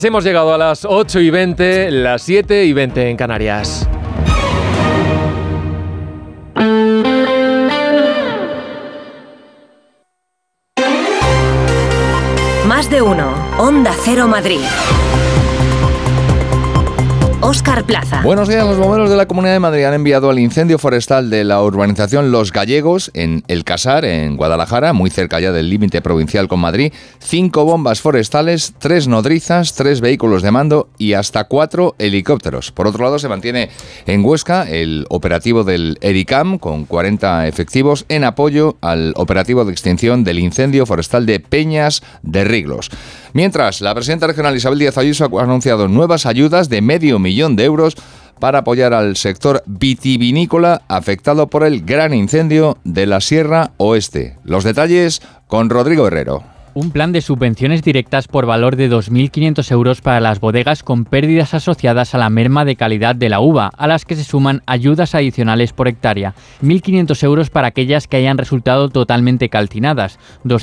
Hemos llegado a las 8:20, las 7:20 en Canarias. Más de uno. Onda Cero Madrid. Óscar Plaza. Buenos días. Los bomberos de la Comunidad de Madrid han enviado al incendio forestal de la urbanización Los Gallegos, en El Casar, en Guadalajara, muy cerca ya del límite provincial con Madrid, 5 bombas forestales, 3 nodrizas, 3 vehículos de mando y hasta 4 helicópteros. Por otro lado, se mantiene en Huesca el operativo del ERICAM, con 40 efectivos, en apoyo al operativo de extinción del incendio forestal de Peñas de Riglos. Mientras, la presidenta regional Isabel Díaz Ayuso ha anunciado nuevas ayudas de $500,000 para apoyar al sector vitivinícola afectado por el gran incendio de la Sierra Oeste. Los detalles con Rodrigo Herrero. Un plan de subvenciones directas por valor de 2.500 euros para las bodegas con pérdidas asociadas a la merma de calidad de la uva, a las que se suman ayudas adicionales por hectárea. 1.500 euros para aquellas que hayan resultado totalmente calcinadas,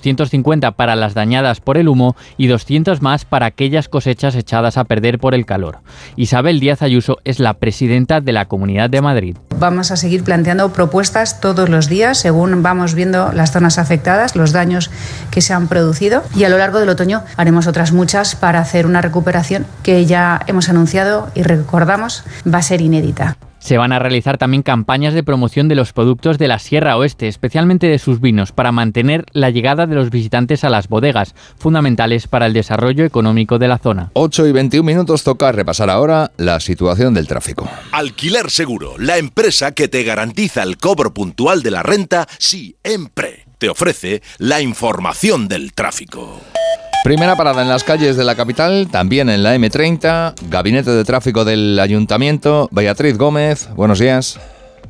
250 para las dañadas por el humo y 200 más para aquellas cosechas echadas a perder por el calor. Isabel Díaz Ayuso es la presidenta de la Comunidad de Madrid. Vamos a seguir planteando propuestas todos los días según vamos viendo las zonas afectadas, los daños que se han producido, y a lo largo del otoño haremos otras muchas para hacer una recuperación que ya hemos anunciado y recordamos va a ser inédita. Se van a realizar también campañas de promoción de los productos de la Sierra Oeste, especialmente de sus vinos, para mantener la llegada de los visitantes a las bodegas, fundamentales para el desarrollo económico de la zona. 8:21, toca repasar ahora la situación del tráfico. Alquiler Seguro, la empresa que te garantiza el cobro puntual de la renta siempre. Te ofrece la información del tráfico. Primera parada en las calles de la capital, también en la M30, Gabinete de Tráfico del Ayuntamiento. Beatriz Gómez, buenos días.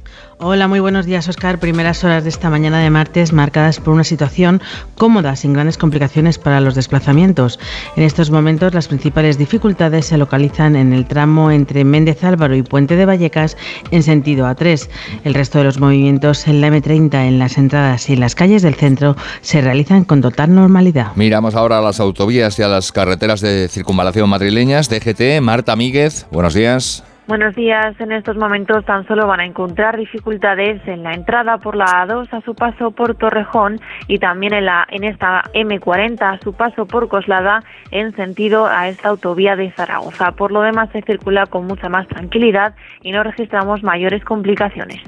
Hola, muy buenos días, Óscar. Primeras horas de esta mañana de martes marcadas por una situación cómoda, sin grandes complicaciones para los desplazamientos. En estos momentos las principales dificultades se localizan en el tramo entre Méndez Álvaro y Puente de Vallecas en sentido A3. El resto de los movimientos en la M30, en las entradas y en las calles del centro se realizan con total normalidad. Miramos ahora a las autovías y a las carreteras de circunvalación madrileñas. DGT, Marta Míguez, buenos días. Buenos días. En estos momentos tan solo van a encontrar dificultades en la entrada por la A2 a su paso por Torrejón y también en esta M40 a su paso por Coslada en sentido a esta autovía de Zaragoza. Por lo demás se circula con mucha más tranquilidad y no registramos mayores complicaciones.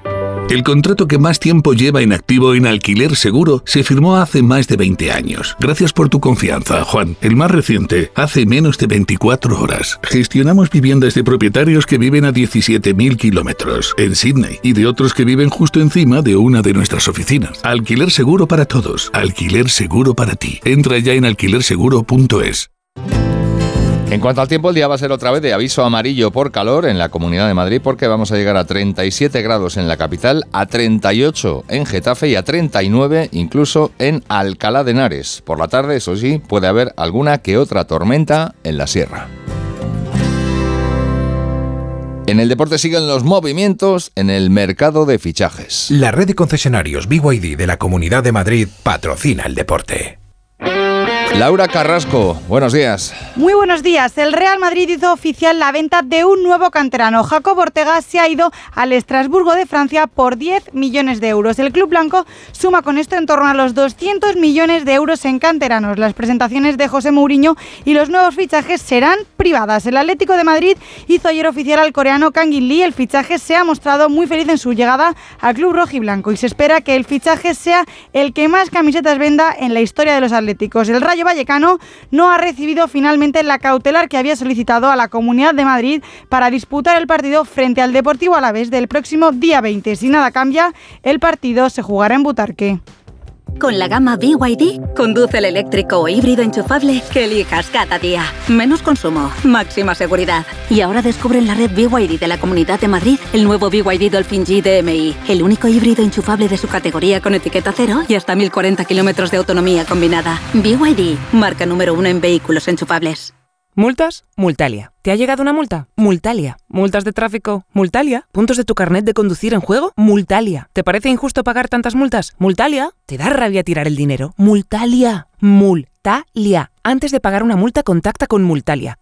El contrato que más tiempo lleva en activo en Alquiler Seguro se firmó hace más de 20 años. Gracias por tu confianza, Juan. El más reciente, hace menos de 24 horas. Gestionamos viviendas de propietarios que viven a 17.000 kilómetros en Sydney y de otros que viven justo encima de una de nuestras oficinas. Alquiler Seguro para todos. Alquiler Seguro para ti. Entra ya en alquilerseguro.es. En cuanto al tiempo, el día va a ser otra vez de aviso amarillo por calor en la Comunidad de Madrid, porque vamos a llegar a 37 grados en la capital, a 38 en Getafe y a 39 incluso en Alcalá de Henares. Por la tarde, eso sí, puede haber alguna que otra tormenta en la sierra. En el deporte siguen los movimientos en el mercado de fichajes. La red de concesionarios BYD de la Comunidad de Madrid patrocina el deporte. Laura Carrasco, buenos días. Muy buenos días. El Real Madrid hizo oficial la venta de un nuevo canterano. Jacob Ortega se ha ido al Estrasburgo de Francia por 10 millones de euros. El club blanco suma con esto en torno a los 200 millones de euros en canteranos. Las presentaciones de José Mourinho y los nuevos fichajes serán privadas. El Atlético de Madrid hizo ayer oficial al coreano Kang In-lee. El fichaje se ha mostrado muy feliz en su llegada al club rojiblanco y se espera que el fichaje sea el que más camisetas venda en la historia de los atléticos. El Rayo Vallecano no ha recibido finalmente la cautelar que había solicitado a la Comunidad de Madrid para disputar el partido frente al Deportivo Alavés del próximo día 20. Si nada cambia, el partido se jugará en Butarque. Con la gama BYD, conduce el eléctrico o híbrido enchufable que elijas cada día. Menos consumo, máxima seguridad. Y ahora descubre en la red BYD de la Comunidad de Madrid el nuevo BYD Dolphin G DMI, el único híbrido enchufable de su categoría con etiqueta cero y hasta 1040 kilómetros de autonomía combinada. BYD, marca número 1 en vehículos enchufables. ¿Multas? Multalia. ¿Te ha llegado una multa? Multalia. ¿Multas de tráfico? Multalia. ¿Puntos de tu carnet de conducir en juego? Multalia. ¿Te parece injusto pagar tantas multas? Multalia. ¿Te da rabia tirar el dinero? Multalia. Multalia. Antes de pagar una multa, contacta con Multalia.